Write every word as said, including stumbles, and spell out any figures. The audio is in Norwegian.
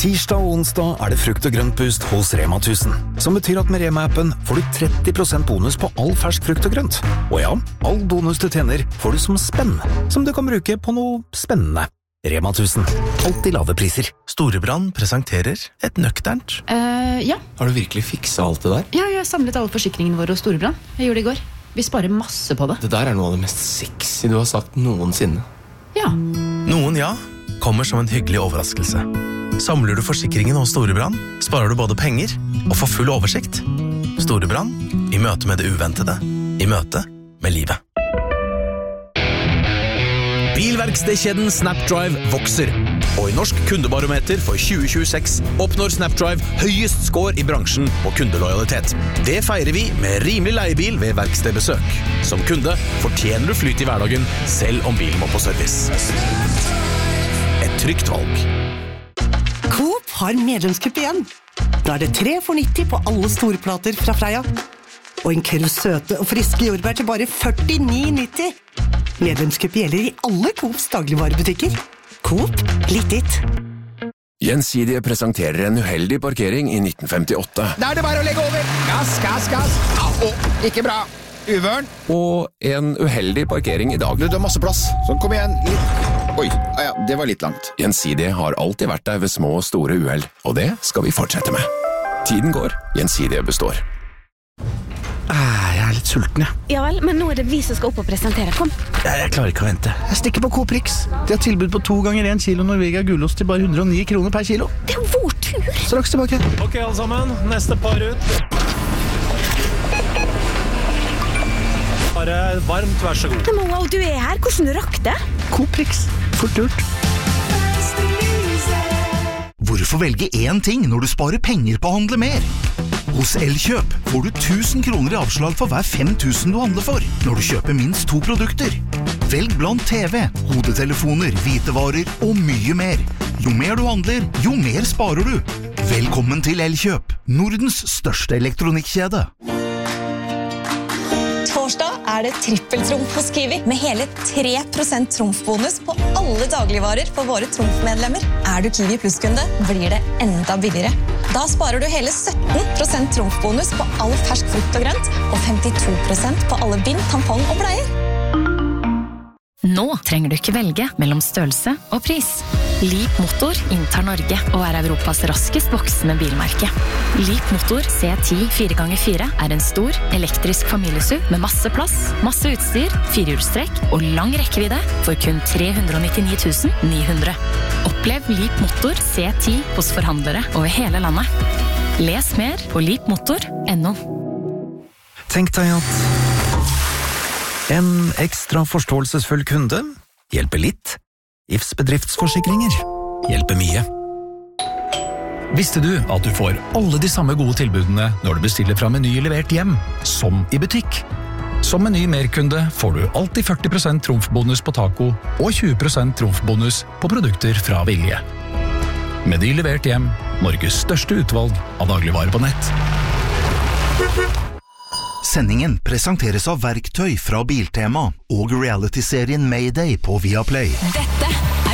Tirsdag og onsdag er det frukt og grønt boost hos Rema tusen, som betyr at med Rema-appen får du tretti prosent bonus på all fersk frukt og grønt. Og ja, all bonus du tjener får du som spenn, som du kan bruke på noe spennende. Rema tusen. Alltid lave priser. Storebrand presenterer et nøkternt. Uh, ja. Har du virkelig fikset alt det der? Ja, jeg har samlet alle forsikringene våre hos Storebrand. Jeg gjorde det i går. Vi sparer masse på det. Det der er noe av det mest sexy du har sagt noensinne. Ja. Noen ja, kommer som en hyggelig overraskelse. Samler du forsikringen hos Storebrand, sparer du både penger og får full oversikt. Storebrand, i møte med det uventede, i møte med livet. Bilverkstedkjeden Snapdrive vokser, og i Norsk kundebarometer for tjue tjueseks oppnår Snapdrive høyest score i bransjen på kundelojalitet. Det feirer vi med rimelig leiebil ved verkstedbesøk. Som kunde fortjener du flyt i hverdagen, selv om bilen må på service. Et trygt valg. Coop har medlemskupp igjen. Da er det tre for nitti på alle storplater fra Freia. Og en kurv søte og friske jordbær til bare førtini nitti. Medlemskupp gjelder i alle Coops dagligvarebutikker. Coop, litt ditt. Gjensidige presenterer en uheldig parkering i nitten femtiåtte. Da er det bare å legge over. Gass, gass, gass. Au, ikke bra. Uvørn. Og en uheldig parkering i dag. Du, det er masse plass. Sånn, kom igjen. Litt. Oi, ah ja, det var litt langt. Gjensidige har alltid vært der ved små og store uheld, og det skal vi fortsette med. Tiden går, Gjensidige består. Ah, jeg er litt sulten, jeg. Ja vel, men nå er det vi som skal opp og presentere. Kom. Jeg, jeg klarer ikke å vente. Jeg stikker på Coop Rix. De har tilbud på to ganger en kilo Norvegia gulost til bare hundre og ni kroner per kilo. Det er jo vår tur. Straks tilbake. Ok, alle sammen. Neste par ut. Bare varmt, vær så god. Men wow, du er her. Hvordan rakk det? Coop Rix. Fort gjort. Hvorfor velge én ting når du sparer penger på å handle mer? Hos Elkjøp får du tusen kroner i avslag for hver fem tusen du handler for, når du kjøper minst to produkter. Velg blant T V, hodetelefoner, hvitevarer og mye mer. Jo mer du handler, jo mer sparer du. Velkommen til Elkjøp, Nordens største elektronikkjede. Torsdag er det trippeltrumf hos Kiwi, med hele tre prosent trumfbonus på alle dagligvarer for våre trumfmedlemmer. Er du Kiwi Plus-kunde, blir det enda billigere. Da sparer du hele sytten prosent trumfbonus på all fersk frukt og grønt, og femtito prosent på alle bind, tampong og bleier. Nå trenger du ikke velge mellom størrelse og pris. Leap Motor inntar Norge og er Europas raskest voksende bilmerke. Leap Motor C ti fire ganger fire er en stor, elektrisk familiesuv med masse plass, masse utstyr, firehjulstrekk og lang rekkevidde for kun tre hundre og nittini tusen ni hundre. Opplev Leap Motor C ti hos forhandlere over hele landet. Les mer på leap motor punktum no. Tenk deg at en ekstra forståelsesfull kunde hjelper litt. I F S bedriftsforsikringer hjelper mye. Visste du at du får alle de samme gode tilbudene når du bestiller fra Meny levert hjem, som i butikk? Som Meny merkunde får du alltid førti prosent trumfbonus på taco og tjue prosent trumfbonus på produkter fra Vilje. Meny levert hjem, Norges største utvalg av dagligvarer på nett. Sendingen presenteres av verktøy fra Biltema og reality-serien Mayday på Viaplay. Dette